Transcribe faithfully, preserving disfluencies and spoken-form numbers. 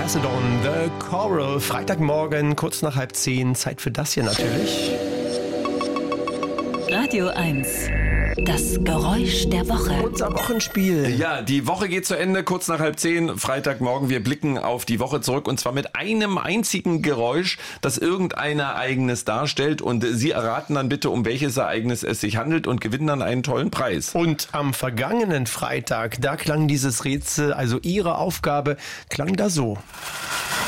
Macedon, The Coral. Freitagmorgen, kurz nach halb zehn. Zeit für das hier natürlich. Radio eins. Das Geräusch der Woche. Unser Wochenspiel. Ja, die Woche geht zu Ende, kurz nach halb zehn, Freitagmorgen. Wir blicken auf die Woche zurück und zwar mit einem einzigen Geräusch, das irgendein Ereignis darstellt. Und Sie erraten dann bitte, um welches Ereignis es sich handelt und gewinnen dann einen tollen Preis. Und am vergangenen Freitag, da klang dieses Rätsel, also Ihre Aufgabe, klang da so.